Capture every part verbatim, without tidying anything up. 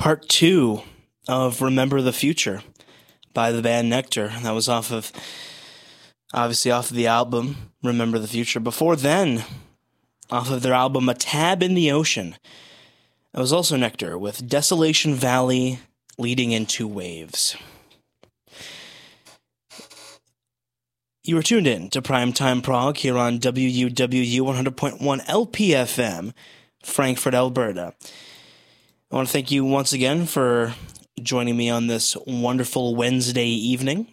part two of Remember the Future by the band Nectar. That was off of, obviously off of the album Remember the Future. Before then, off of their album A Tab in the Ocean, it was also Nectar with Desolation Valley leading into Waves. You are tuned in to Primetime Prog here on W U W U one hundred point one L P F M, Frankfurt, Alberta. I want to thank you once again for joining me on this wonderful Wednesday evening.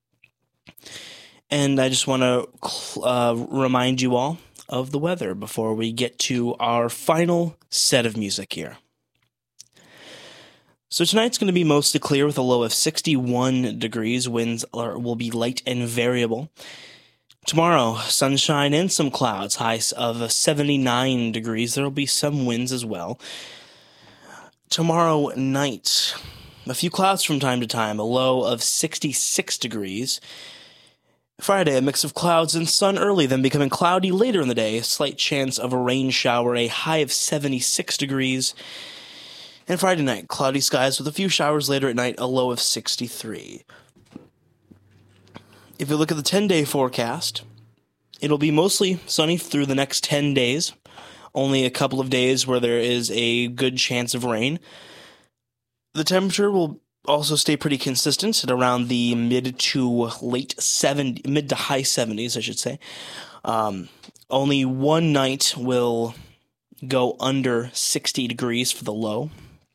And I just want to uh, remind you all of the weather before we get to our final set of music here. So tonight's going to be mostly clear with a low of sixty-one degrees. Winds are, will be light and variable. Tomorrow, sunshine and some clouds, highs of seventy-nine degrees. There will be some winds as well. Tomorrow night, a few clouds from time to time, a low of sixty-six degrees. Friday, a mix of clouds and sun early, then becoming cloudy later in the day. A slight chance of a rain shower, a high of seventy-six degrees. And Friday night, cloudy skies with a few showers later at night, a low of sixty-three. If you look at the ten-day forecast, it'll be mostly sunny through the next ten days. Only a couple of days where there is a good chance of rain. The temperature will also stay pretty consistent at around the mid to late seventy, mid to high seventies, I should say. Um, only one night will go under sixty degrees for the low.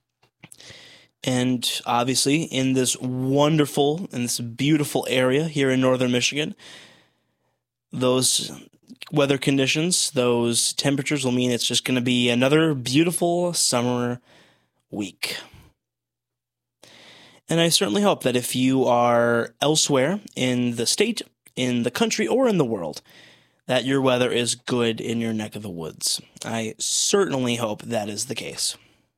And obviously, in this wonderful and this beautiful area here in northern Michigan, those weather conditions, those temperatures will mean it's just going to be another beautiful summer week. And I certainly hope that if you are elsewhere in the state, in the country, or in the world, that your weather is good in your neck of the woods. I certainly hope that is the case.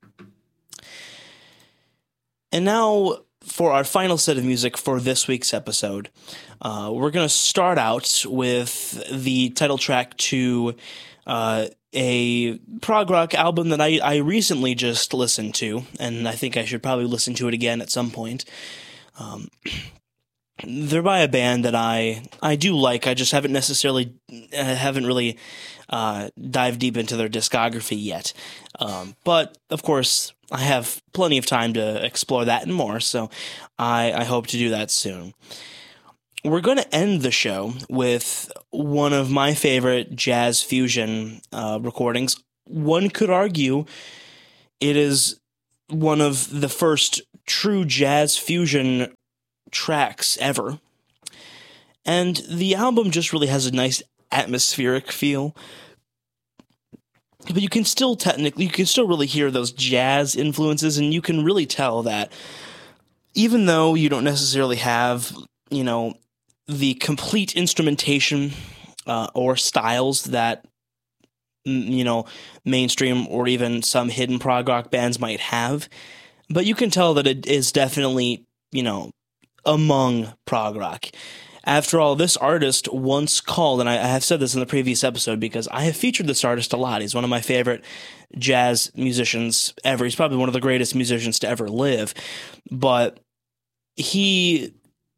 And now, for our final set of music for this week's episode, uh, we're going to start out with the title track to uh, a prog rock album that I, I recently just listened to, and I think I should probably listen to it again at some point. Um, they're by a band that I I do like. I just haven't necessarily uh, haven't really uh, dived deep into their discography yet. Um, but of course, I have plenty of time to explore that and more, so I, I hope to do that soon. We're going to end the show with one of my favorite jazz fusion uh, recordings. One could argue it is one of the first true jazz fusion tracks ever. And the album just really has a nice atmospheric feel. But you can still technically, you can still really hear those jazz influences, and you can really tell that even though you don't necessarily have, you know, the complete instrumentation uh, or styles that, you know, mainstream or even some hidden prog rock bands might have, but you can tell that it is definitely, you know, among prog rock. After all, this artist once called, and I, I have said this in the previous episode because I have featured this artist a lot. He's one of my favorite jazz musicians ever. He's probably one of the greatest musicians to ever live. But he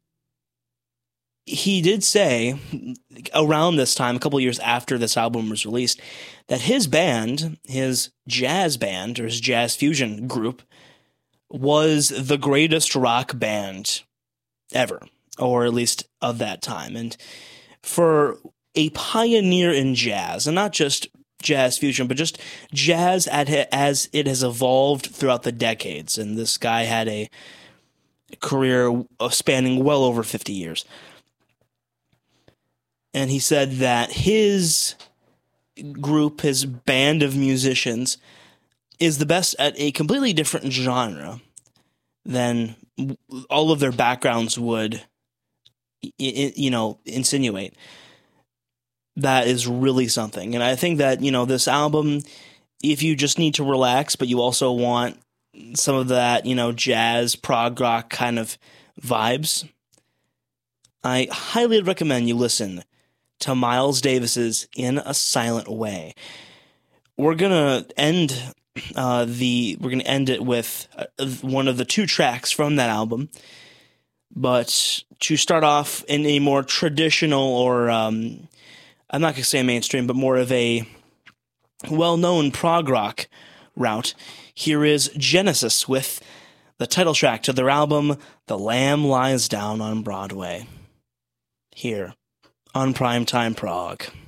he did say around this time, a couple of years after this album was released, that his band, his jazz band, or his jazz fusion group, was the greatest rock band ever. Or at least of that time. And for a pioneer in jazz, and not just jazz fusion, but just jazz as it has evolved throughout the decades. And this guy had a career spanning well over fifty years. And he said that his group, his band of musicians, is the best at a completely different genre than all of their backgrounds would, you know, insinuate. That is really something. And I think that, you know, this album, if you just need to relax, but you also want some of that, you know, jazz, prog rock kind of vibes, I highly recommend you listen to Miles Davis's In a Silent Way. We're going to end uh, the we're going to end it with uh, one of the two tracks from that album. But to start off in a more traditional, or um, I'm not going to say mainstream, but more of a well-known prog rock route, here is Genesis with the title track to their album, The Lamb Lies Down on Broadway. Here on Primetime Prog.